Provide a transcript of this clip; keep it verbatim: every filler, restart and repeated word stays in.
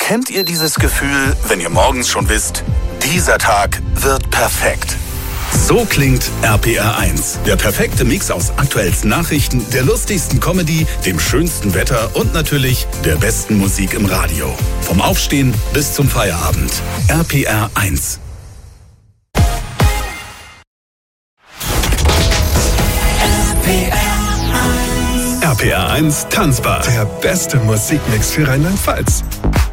Kennt ihr dieses Gefühl, wenn ihr morgens schon wisst, dieser Tag wird perfekt? So klingt R P R eins. Der perfekte Mix aus aktuellsten Nachrichten, der lustigsten Comedy, dem schönsten Wetter und natürlich der besten Musik im Radio. Vom Aufstehen bis zum Feierabend. R P R eins. R P R eins Tanzbar. Der beste Musikmix für Rheinland-Pfalz.